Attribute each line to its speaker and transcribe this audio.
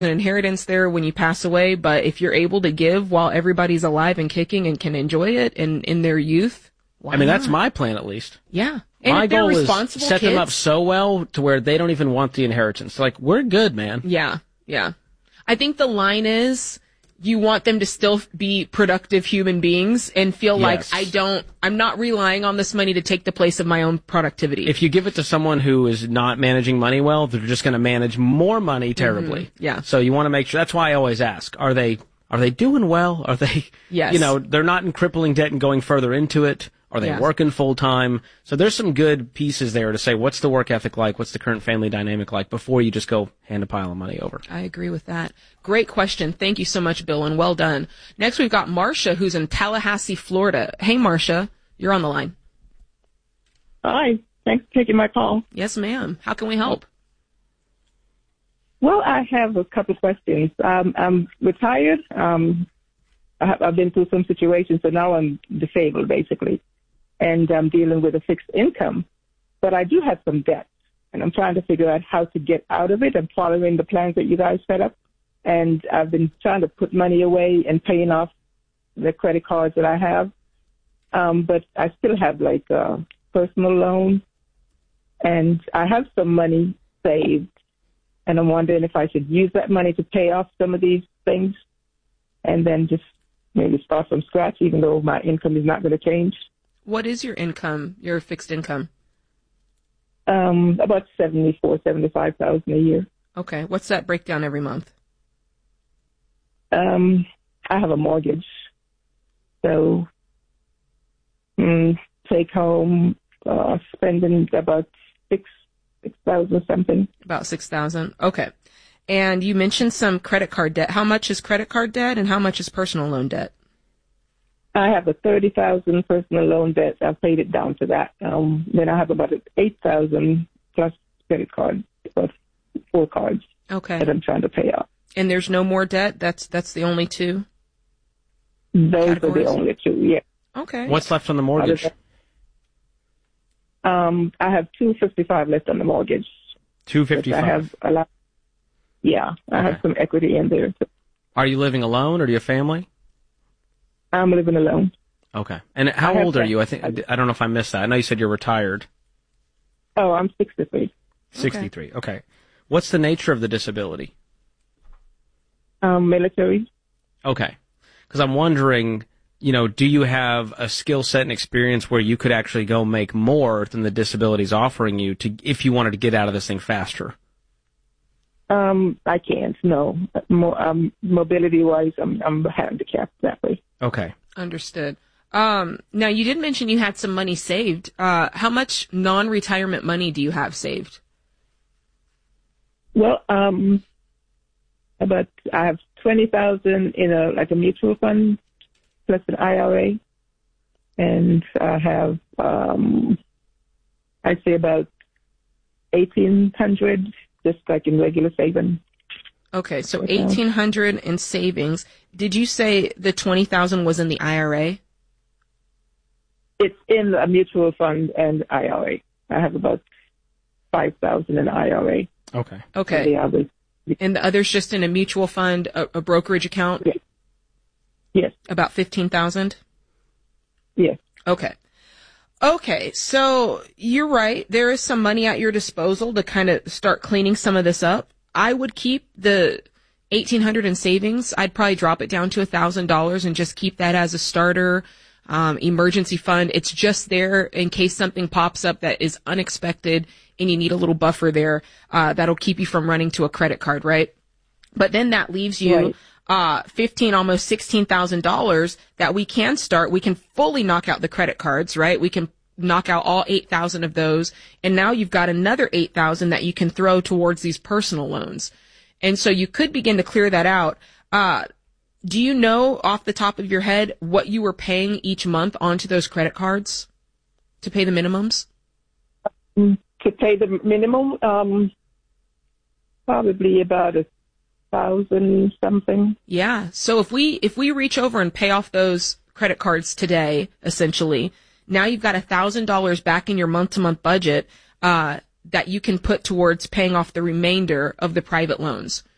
Speaker 1: an inheritance there when you pass away, but if you're able to give while everybody's alive and kicking and can enjoy it and in their youth, why not?
Speaker 2: That's my plan at least.
Speaker 1: Yeah. And
Speaker 2: my
Speaker 1: if they're
Speaker 2: goal is
Speaker 1: responsible
Speaker 2: set
Speaker 1: kids,
Speaker 2: them up so well to where they don't even want the inheritance. Like, we're good, man.
Speaker 1: Yeah. Yeah. I think the line is you want them to still be productive human beings and feel like I'm not relying on this money to take the place of my own productivity.
Speaker 2: If you give it to someone who is not managing money well, they're just going to manage more money terribly.
Speaker 1: Mm-hmm. Yeah.
Speaker 2: So you want to make sure. That's why I always ask, are they doing well? Are they,
Speaker 1: yes.
Speaker 2: They're not in crippling debt and going further into it. Are they working full time? So there's some good pieces there to say, what's the work ethic like? What's the current family dynamic like before you just go hand a pile of money over?
Speaker 1: I agree with that. Great question. Thank you so much, Bill, and well done. Next, we've got Marcia, who's in Tallahassee, Florida. Hey, Marcia, you're on the line.
Speaker 3: Hi. Thanks for taking my call.
Speaker 1: Yes, ma'am. How can we help?
Speaker 3: Well, I have a couple of questions. I'm retired. I've been through some situations, so now I'm disabled, basically. And I'm dealing with a fixed income. But I do have some debt, and I'm trying to figure out how to get out of it. I'm following the plans that you guys set up, and I've been trying to put money away and paying off the credit cards that I have. But I still have, like, a personal loan, and I have some money saved, and I'm wondering if I should use that money to pay off some of these things and then just maybe start from scratch, even though my income is not going to change.
Speaker 1: What is your income, your fixed income?
Speaker 3: About $75,000 a year.
Speaker 1: Okay. What's that breakdown every month?
Speaker 3: I have a mortgage. So take home spending about $6,000 something. About
Speaker 1: $6,000. Okay. And you mentioned some credit card debt. How much is credit card debt and how much is personal loan debt?
Speaker 3: I have a $30,000 personal loan debt. I've paid it down to that. Then I have about $8,000 plus credit card, plus 4 cards.
Speaker 1: Okay.
Speaker 3: That I'm trying to pay off.
Speaker 1: And there's no more debt? That's the only two?
Speaker 3: Those are the only two, yeah.
Speaker 1: Okay.
Speaker 2: What's left on the mortgage?
Speaker 3: I have $255 left on the mortgage.
Speaker 2: $255.
Speaker 3: I have a lot. Yeah, I have some equity in there.
Speaker 2: Are you living alone, or do you have family?
Speaker 3: I'm living alone.
Speaker 2: Okay. And how old are you? I don't know if I missed that. I know you said you're retired.
Speaker 3: Oh, I'm 63.
Speaker 2: 63. Okay. What's the nature of the disability?
Speaker 3: Military.
Speaker 2: Okay. Because I'm wondering, do you have a skill set and experience where you could actually go make more than the disability's offering you if you wanted to get out of this thing faster?
Speaker 3: I can't, no. Mobility-wise, I'm handicapped that way.
Speaker 2: Okay.
Speaker 1: Understood. Now, you did mention you had some money saved. How much non-retirement money do you have saved?
Speaker 3: Well, I have $20,000 in a mutual fund plus an IRA, and I have I'd say about $1,800 just like in regular savings.
Speaker 1: Okay, so $1,800 in savings. Did you say the $20,000 was in the IRA?
Speaker 3: It's in a mutual fund and IRA. I have about $5,000 in IRA.
Speaker 2: Okay.
Speaker 1: Okay. And the other's just in a mutual fund, a brokerage account?
Speaker 3: Yes. Yes.
Speaker 1: About $15,000?
Speaker 3: Yes.
Speaker 1: Okay. Okay, so you're right. There is some money at your disposal to kind of start cleaning some of this up. I would keep the $1,800 in savings. I'd probably drop it down to $1,000 and just keep that as a starter emergency fund. It's just there in case something pops up that is unexpected and you need a little buffer there. That'll keep you from running to a credit card, right? But then that leaves you $15,000, almost $16,000 that we can start. We can fully knock out the credit cards, right? We can knock out all 8,000 of those. And now you've got another 8,000 that you can throw towards these personal loans. And so you could begin to clear that out. Do you know off the top of your head what you were paying each month onto those credit cards to pay the minimums?
Speaker 3: To pay the minimum, probably about $1,000 something.
Speaker 1: Yeah. So if we reach over and pay off those credit cards today, essentially, now you've got $1,000 back in your month-to-month budget that you can put towards paying off the remainder of the private loans.